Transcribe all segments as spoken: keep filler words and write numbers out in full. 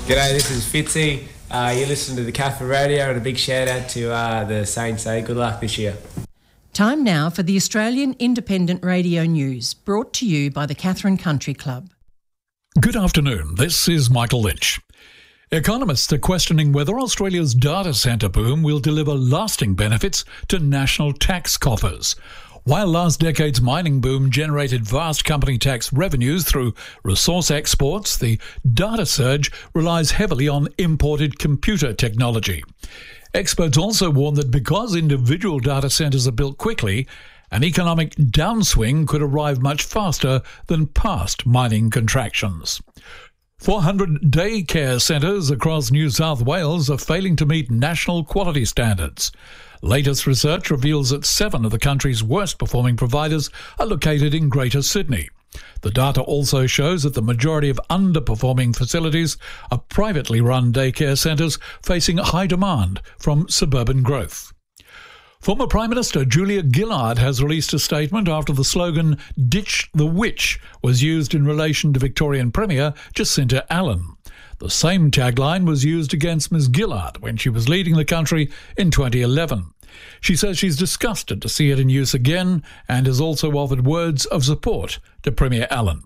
G'day, this is Fitzy. Uh, you're listening to the Catherine Radio, and a big shout out to uh, the Saints. Eh? Good luck this year. Time now for the Australian Independent Radio News, brought to you by the Catherine Country Club. Good afternoon. This is Michael Lynch. Economists are questioning whether Australia's data centre boom will deliver lasting benefits to national tax coffers. While last decade's mining boom generated vast company tax revenues through resource exports, the data surge relies heavily on imported computer technology. Experts also warn that because individual data centres are built quickly, an economic downswing could arrive much faster than past mining contractions. four hundred daycare centres across New South Wales are failing to meet national quality standards. Latest research reveals that seven of the country's worst-performing providers are located in Greater Sydney. The data also shows that the majority of underperforming facilities are privately run daycare centres facing high demand from suburban growth. Former Prime Minister Julia Gillard has released a statement after the slogan "Ditch the Witch" was used in relation to Victorian Premier Jacinta Allan. The same tagline was used against Miz Gillard when she was leading the country in twenty eleven. She says she's disgusted to see it in use again and has also offered words of support to Premier Allan.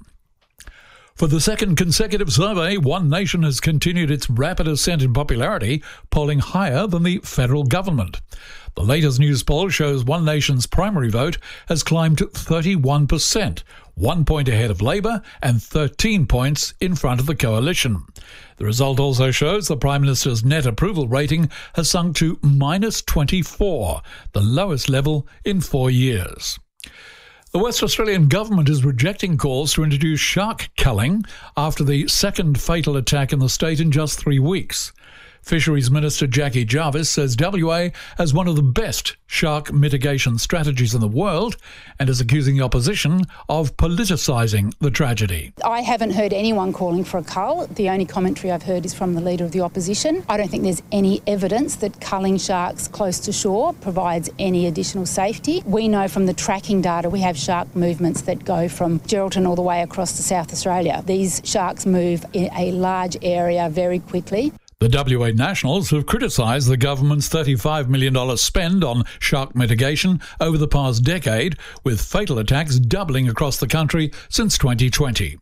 For the second consecutive survey, One Nation has continued its rapid ascent in popularity, polling higher than the federal government. The latest news poll shows One Nation's primary vote has climbed to thirty-one percent, one point ahead of Labor and thirteen points in front of the coalition. The result also shows the Prime Minister's net approval rating has sunk to minus twenty-four, the lowest level in four years. The West Australian government is rejecting calls to introduce shark culling after the second fatal attack in the state in just three weeks. Fisheries Minister Jackie Jarvis says W A has one of the best shark mitigation strategies in the world and is accusing the opposition of politicising the tragedy. I haven't heard anyone calling for a cull. The only commentary I've heard is from the Leader of the Opposition. I don't think there's any evidence that culling sharks close to shore provides any additional safety. We know from the tracking data we have shark movements that go from Geraldton all the way across to South Australia. These sharks move in a large area very quickly. The W A Nationals have criticised the government's thirty-five million dollars spend on shark mitigation over the past decade, with fatal attacks doubling across the country since twenty twenty.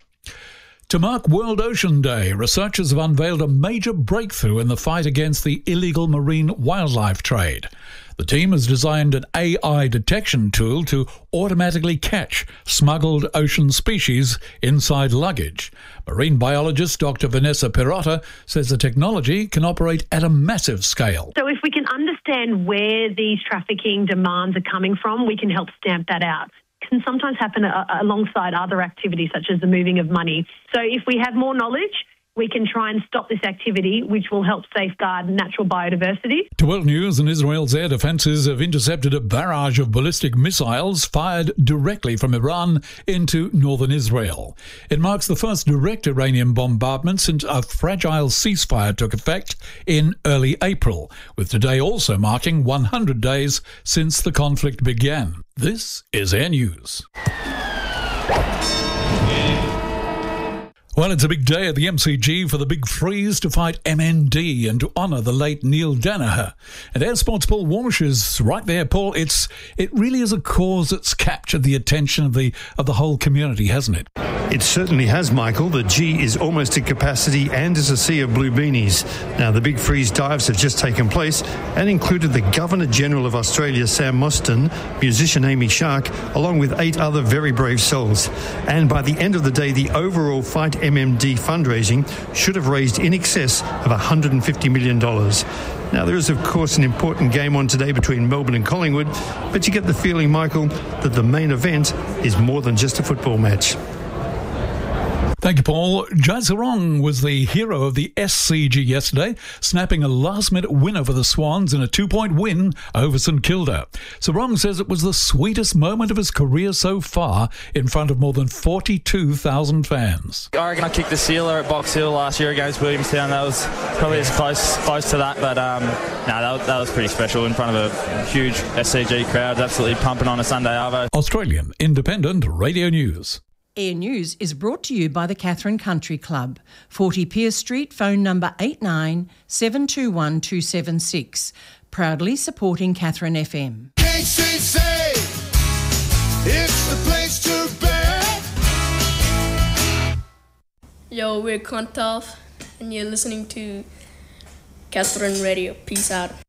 To mark World Ocean Day, researchers have unveiled a major breakthrough in the fight against the illegal marine wildlife trade. The team has designed an A I detection tool to automatically catch smuggled ocean species inside luggage. Marine biologist Doctor Vanessa Perotta says the technology can operate at a massive scale. So if we can understand where these trafficking demands are coming from, we can help stamp that out. It can sometimes happen a- alongside other activities such as the moving of money. So if we have more knowledge, we can try and stop this activity, which will help safeguard natural biodiversity. To World News, and Israel's air defences have intercepted a barrage of ballistic missiles fired directly from Iran into northern Israel. It marks the first direct Iranian bombardment since a fragile ceasefire took effect in early April, with today also marking one hundred days since the conflict began. This is Air News. Well, it's a big day at the M C G for the Big Freeze to fight M N D and to honour the late Neil Danaher. And Air Sports' Paul Walsh is right there. Paul, it's it really is a cause that's captured the attention of the of the whole community, hasn't it? It certainly has, Michael. The G is almost at capacity and is a sea of blue beanies. Now, the Big Freeze dives have just taken place and included the Governor-General of Australia, Sam Mostyn, musician Amy Shark, along with eight other very brave souls. And by the end of the day, the overall Fight M M D fundraising should have raised in excess of one hundred fifty million dollars. Now, there is, of course, an important game on today between Melbourne and Collingwood, but you get the feeling, Michael, that the main event is more than just a football match. Thank you, Paul. Jai Sarong was the hero of the S C G yesterday, snapping a last-minute winner for the Swans in a two-point win over St Kilda. Sarong says it was the sweetest moment of his career so far in front of more than forty-two thousand fans. I reckon I kicked the sealer at Box Hill last year against Williamstown. That was probably as close close to that, but um, no, that was, that was pretty special in front of a huge S C G crowd, absolutely pumping on a Sunday arvo. Australian Independent Radio News. Air News is brought to you by the Katherine Country Club, forty Pierce Street, phone number eight nine seven two one two seven six. Proudly supporting Katherine F M. K C C, it's the place to be. Yo, we're Kontov, and you're listening to Katherine Radio. Peace out.